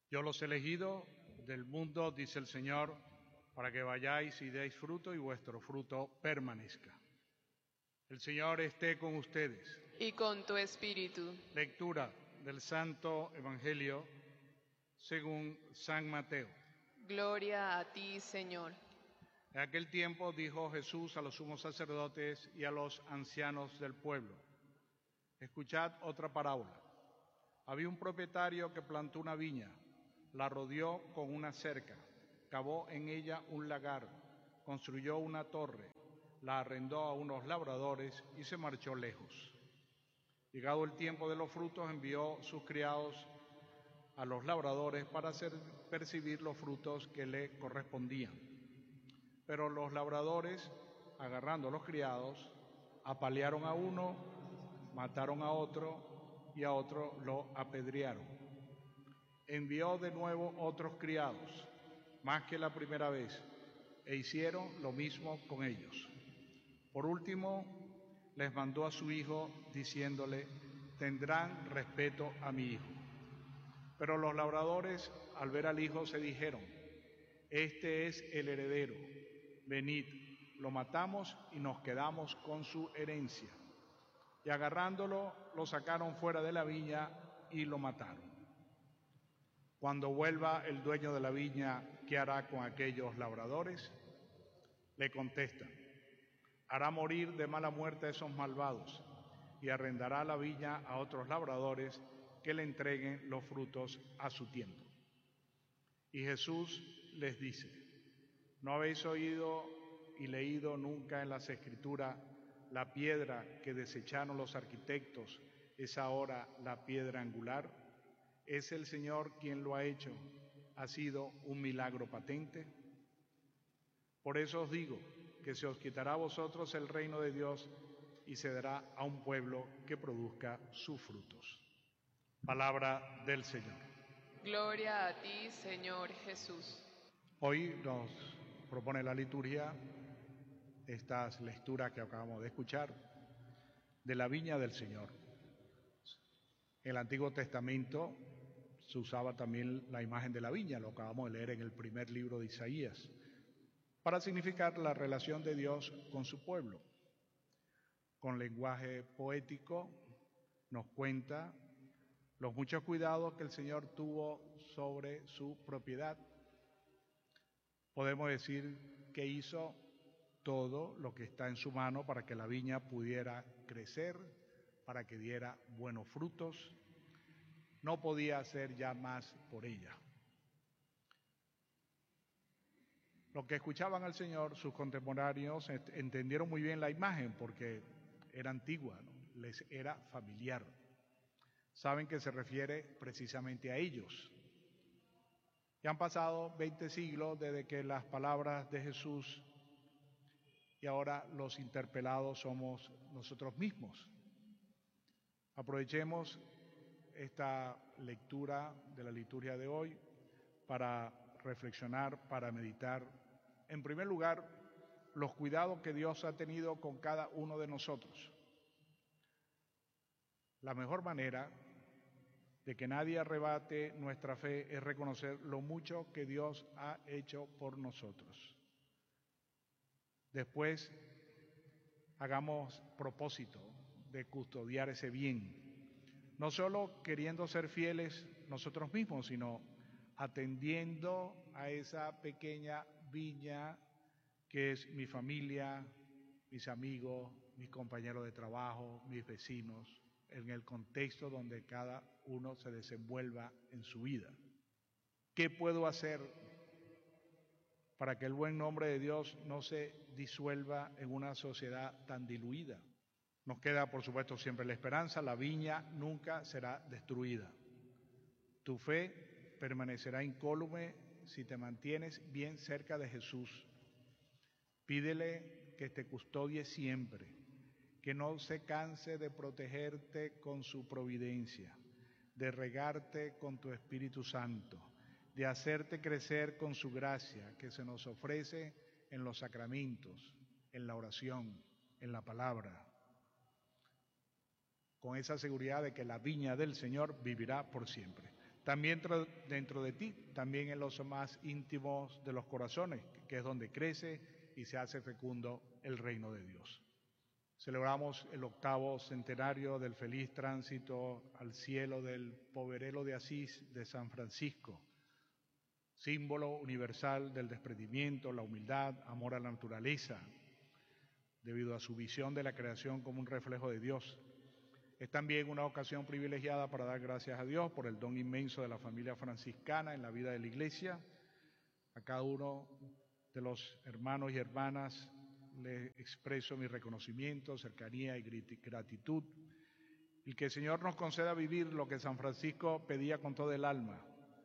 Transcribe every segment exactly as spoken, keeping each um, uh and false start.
Yo los he elegido del mundo, dice el Señor, para que vayáis y deis fruto y vuestro fruto permanezca. El Señor esté con ustedes. Y con tu espíritu. Lectura del Santo Evangelio según San Mateo. Gloria a ti, Señor. En aquel tiempo dijo Jesús a los sumos sacerdotes y a los ancianos del pueblo: escuchad otra parábola. Había un propietario que plantó una viña, la rodeó con una cerca, cavó en ella un lagar, construyó una torre, la arrendó a unos labradores y se marchó lejos. Llegado el tiempo de los frutos, envió sus criados a los labradores para hacer percibir los frutos que le correspondían. Pero los labradores, agarrando a los criados, apalearon a uno, mataron a otro y a otro lo apedrearon. Envió de nuevo otros criados, más que la primera vez, e hicieron lo mismo con ellos. Por último, les mandó a su hijo, diciéndole: tendrán respeto a mi hijo. Pero los labradores, al ver al hijo, se dijeron: este es el heredero, venid, lo matamos y nos quedamos con su herencia. Y agarrándolo, lo sacaron fuera de la viña y lo mataron. Cuando vuelva el dueño de la viña, ¿qué hará con aquellos labradores? Le contestan: hará morir de mala muerte a esos malvados y arrendará la viña a otros labradores que le entreguen los frutos a su tiempo. Y Jesús les dice: ¿no habéis oído y leído nunca en las Escrituras: la piedra que desecharon los arquitectos es ahora la piedra angular? ¿Es el Señor quien lo ha hecho? ¿Ha sido un milagro patente? Por eso os digo que se os quitará a vosotros el reino de Dios y se dará a un pueblo que produzca sus frutos. Palabra del Señor. Gloria a ti, Señor Jesús. Hoy nos propone la liturgia estas lecturas que acabamos de escuchar de la viña del Señor. En el Antiguo Testamento se usaba también la imagen de la viña, lo acabamos de leer en el primer libro de Isaías, para significar la relación de Dios con su pueblo. Con lenguaje poético nos cuenta los muchos cuidados que el Señor tuvo sobre su propiedad. Podemos decir que hizo todo lo que está en su mano para que la viña pudiera crecer, para que diera buenos frutos. No podía hacer ya más por ella. Los que escuchaban al Señor, sus contemporáneos, entendieron muy bien la imagen porque era antigua, ¿no? Les era familiar. Saben que se refiere precisamente a ellos. Y han pasado veinte siglos desde que las palabras de Jesús, y ahora los interpelados somos nosotros mismos. Aprovechemos esta lectura de la liturgia de hoy para reflexionar, para meditar, en primer lugar, los cuidados que Dios ha tenido con cada uno de nosotros. La mejor manera de que nadie arrebate nuestra fe es reconocer lo mucho que Dios ha hecho por nosotros. Después, hagamos propósito de custodiar ese bien, no solo queriendo ser fieles nosotros mismos, sino atendiendo a esa pequeña viña que es mi familia, mis amigos, mis compañeros de trabajo, mis vecinos, en el contexto donde cada uno se desenvuelva en su vida. ¿Qué puedo hacer para que el buen nombre de Dios no se disuelva en una sociedad tan diluida? Nos queda, por supuesto, siempre la esperanza: la viña nunca será destruida. Tu fe permanecerá incólume si te mantienes bien cerca de Jesús. Pídele que te custodie siempre, que no se canse de protegerte con su providencia, de regarte con tu Espíritu Santo, de hacerte crecer con su gracia que se nos ofrece en los sacramentos, en la oración, en la palabra, con esa seguridad de que la viña del Señor vivirá por siempre. también tra- dentro de ti, también en los más íntimos de los corazones, que es donde crece y se hace fecundo el reino de Dios. Celebramos el octavo centenario del feliz tránsito al cielo del poverelo de Asís de San Francisco, símbolo universal del desprendimiento, la humildad, amor a la naturaleza, debido a su visión de la creación como un reflejo de Dios. Es también una ocasión privilegiada para dar gracias a Dios por el don inmenso de la familia franciscana en la vida de la Iglesia. A cada uno de los hermanos y hermanas le expreso mi reconocimiento, cercanía y gratitud, y que el Señor nos conceda vivir lo que San Francisco pedía con todo el alma.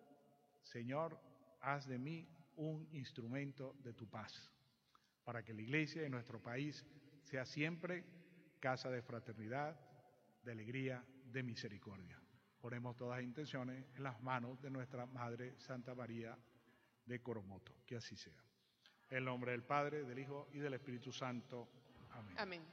Señor, haz de mí un instrumento de tu paz, para que la Iglesia en nuestro país sea siempre casa de fraternidad, de alegría, de misericordia. Ponemos todas las intenciones en las manos de nuestra Madre Santa María de Coromoto. Que así sea. En el nombre del Padre, del Hijo y del Espíritu Santo. Amén. Amén.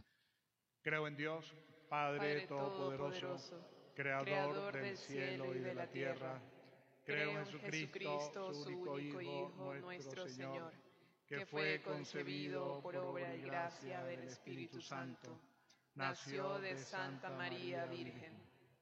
Creo en Dios, Padre, Padre Todopoderoso, Todopoderoso, Creador, Creador del cielo y de la tierra. Creo en Jesucristo, su único Hijo, nuestro Señor, que fue concebido por obra y gracia del Espíritu Santo. Nació de Santa María Virgen,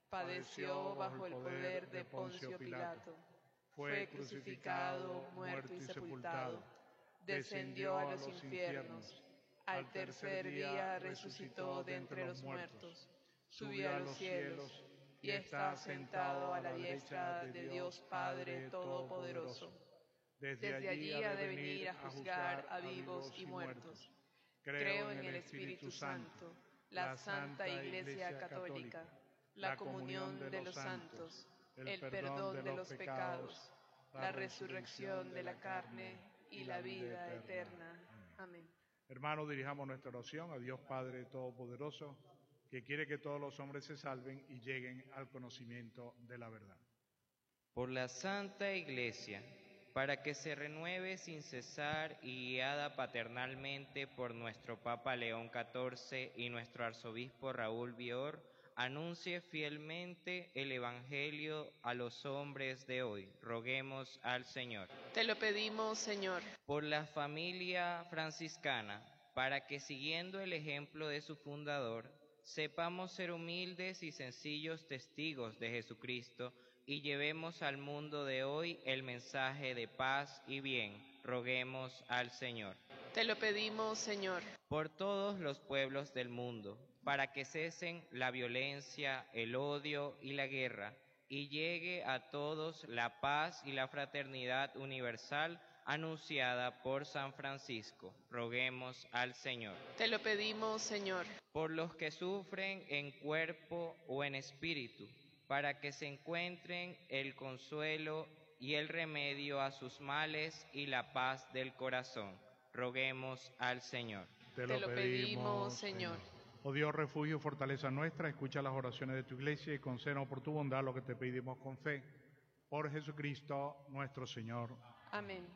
padeció bajo el poder de Poncio Pilato, fue crucificado, muerto y sepultado, descendió a los infiernos, al tercer día resucitó de entre los muertos, subió a los cielos y está sentado a la diestra de Dios Padre Todopoderoso. Desde allí ha de venir a juzgar a vivos y muertos. Creo en el Espíritu Santo, la Santa Iglesia Católica, la comunión de los santos, el perdón de los pecados, la resurrección de la carne y la vida eterna. Amén. Hermanos, dirijamos nuestra oración a Dios Padre Todopoderoso, que quiere que todos los hombres se salven y lleguen al conocimiento de la verdad. Por la Santa Iglesia, para que se renueve sin cesar y guiada paternalmente por nuestro Papa León catorce y nuestro Arzobispo Raúl Bior, anuncie fielmente el Evangelio a los hombres de hoy. Roguemos al Señor. Te lo pedimos, Señor. Por la familia franciscana, para que siguiendo el ejemplo de su fundador, sepamos ser humildes y sencillos testigos de Jesucristo y llevemos al mundo de hoy el mensaje de paz y bien. Roguemos al Señor. Te lo pedimos, Señor. Por todos los pueblos del mundo, para que cesen la violencia, el odio y la guerra, y llegue a todos la paz y la fraternidad universal anunciada por San Francisco. Roguemos al Señor. Te lo pedimos, Señor. Por los que sufren en cuerpo o en espíritu, para que se encuentren el consuelo y el remedio a sus males y la paz del corazón. Roguemos al Señor. Te Te lo pedimos, Señor. Oh Dios, refugio y fortaleza nuestra, escucha las oraciones de tu Iglesia y concédenos por tu bondad lo que te pedimos con fe. Por Jesucristo nuestro Señor. Amén.